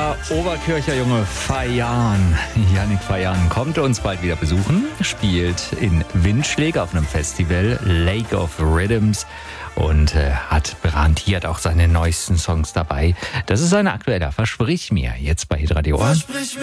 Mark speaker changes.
Speaker 1: Der Oberkircher Junge Fayan, Yannick Fayan, kommt uns bald wieder besuchen, spielt in Windschläge auf einem Festival, Lake of Rhythms, und hat garantiert auch seine neuesten Songs dabei. Das ist ein aktueller Versprich mir, jetzt bei Hitradio.